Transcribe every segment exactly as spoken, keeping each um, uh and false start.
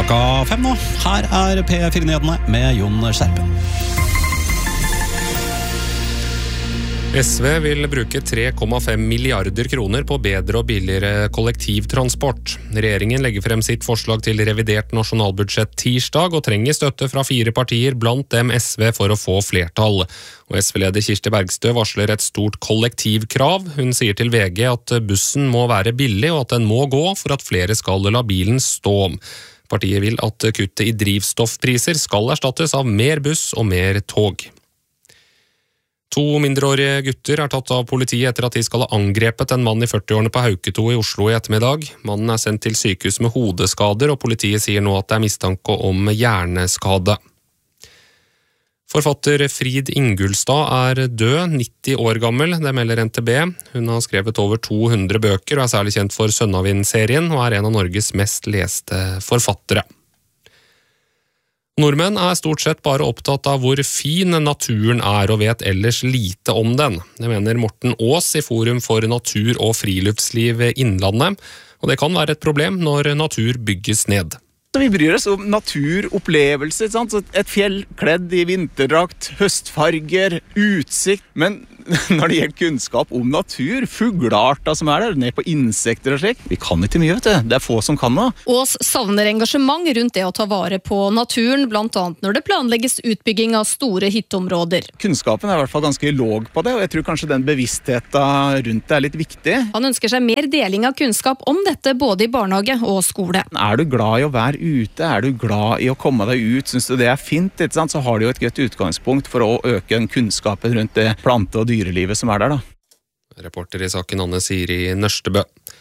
Klokka fem nå. Her er P fire-nyhetene med Jon Skjerpen. S V vil bruke tre komma fem milliarder kroner på bedre og billigere kollektivtransport. Regjeringen legger frem sitt forslag til revidert nasjonalbudsjett tirsdag og trenger støtte fra fire partier, blant dem S V, for å få flertall. Og S V-leder Kirsti Bergstø varsler et stort kollektivkrav. Hun sier til V G at bussen må være billig og at den må gå for at flere skal la bilen stå. Partiet vil at kuttet i drivstoffpriser skal erstattes av mer buss og mer tog. To mindreårige gutter er tatt av politiet etter at de skal ha angrepet en mann i førti-årene på Hauketo i Oslo i ettermiddag. Mannen er sendt til sykehus med hodeskader, og politiet sier nå at det er mistanke om hjerneskade. Forfatter Frid Ingulstad er død, nitti år gammel, det melder N T B. Hun har skrevet over to hundre bøker og er særlig kjent for Sønnavind-serien og er en av Norges mest leste forfattere. Nordmenn er stort sett bare opptatt av hvor fin naturen er og vet ellers lite om den. Det mener Morten Aas i Forum for natur- og friluftsliv Innlandet, og det kan være et problem når natur bygges ned. Vi bryr oss om naturopplevelser, sant? Så et fjell kledd i vinterdrakt, høstfarger, utsikt, men når det gjelder kunnskap om natur, fuglearter som er der, ned på insekter og slik, vi kan ikke mye, vet du. Det er få som kan det. Ås savner engasjement rundt det å ta vare på naturen, blant annet når det planlegges utbygging av store hittområder. Kunnskapen er i hvert fall ganske låg på det, og jeg tror kanskje den bevisstheten rundt det er litt viktig. Han ønsker seg mer deling av kunnskap om dette både i barnehage og skole. Er du glad i å være ute, er du glad i å komme deg ut, synes du det er fint, ikke sant? Så har du jo et godt utgangspunkt for å øke den kunnskapen rundt det plante- og dyrelivet som er der da. Reporter i saken Anne Siri Nørstebø.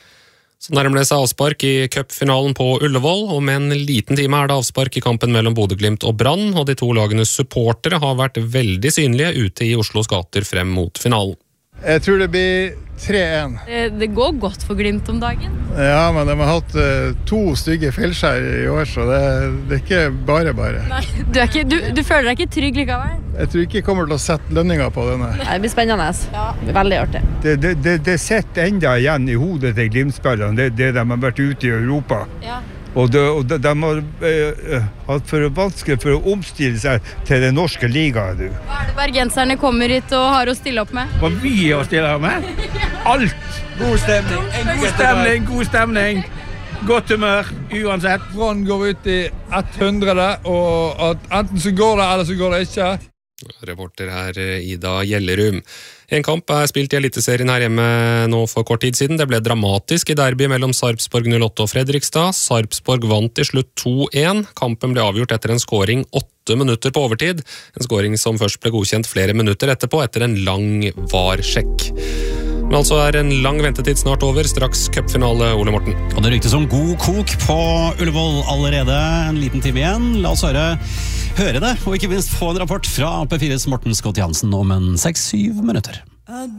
Så nærmer det seg avspark i cupfinalen på Ullevål. Om en liten time er det avspark i kampen mellom Bodø/Glimt og Brann, og de to lagenes supportere har vært veldig synlige ute i Oslos gater frem mot finalen. Jeg tror det blir tre én. Det går godt for Glimt om dagen. Ja, men de har hatt uh, to stygge feilskjær i år, så det, det er ikke bare bare. Nei, du, er ikke, du, du føler deg ikke trygg likevel? Jeg tror ikke jeg kommer til å sette lønninger på denne. Nei, det blir spennende. Ja. Det blir veldig artig. Det, det, det, det sitter enda igjen i hodet til Glimt-spillerne, det, det de har vært ute i Europa. Ja. Og, de, og de, de har uh, hatt for vanskelig for å omstille seg til den norske ligaen. Du. Hva er det bergenserne kommer hit og har å stille opp med? Hva vi har å stille opp med? Alt! God stemning, en god stemning, god stemning. Godt humør, uansett. Brann går ut i hundre, og at enten så går det, eller så går det ikke. Reporter her Ida Gjellerum. En kamp er spilt i Eliteserien her hjemme nå for kort tid siden. Det ble dramatisk i derby mellom Sarpsborg null åtte og Fredrikstad. Sarpsborg vant til slutt to én. Kampen ble avgjort etter en scoring åtte minutter på overtid. En scoring som først ble godkjent flere minutter etterpå etter en lang var-sjekk. Men altså er en lang ventetid snart over, straks cupfinale, Ole Morten. Og det ryktes om god kok på Ullevål allerede, en liten time igjen. La oss høre, høre det, og ikke minst få en rapport fra P fires Morten Scott Jansen om en seks syv minutter.